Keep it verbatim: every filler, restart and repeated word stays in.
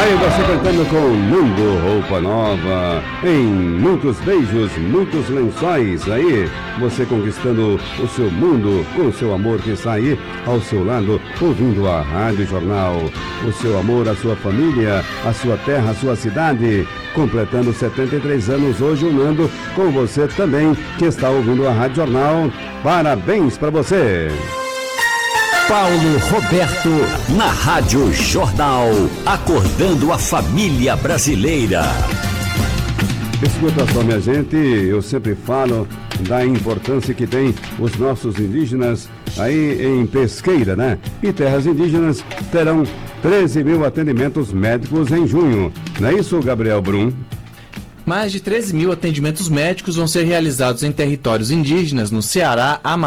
Aí você cantando com Mundo Roupa Nova, em muitos beijos, muitos lençóis. Aí você conquistando o seu mundo com o seu amor que está aí ao seu lado, ouvindo a Rádio Jornal. O seu amor, a sua família, a sua terra, a sua cidade. Completando setenta e três anos hoje, o Nando, com você também que está ouvindo a Rádio Jornal. Parabéns para você! Paulo Roberto, na Rádio Jornal, acordando a família brasileira. Escuta só, minha gente, eu sempre falo da importância que tem os nossos indígenas aí em Pesqueira, né? E terras indígenas terão treze mil atendimentos médicos em junho. Não é isso, Gabriel Brum? Mais de treze mil atendimentos médicos vão ser realizados em territórios indígenas no Ceará, Amazônia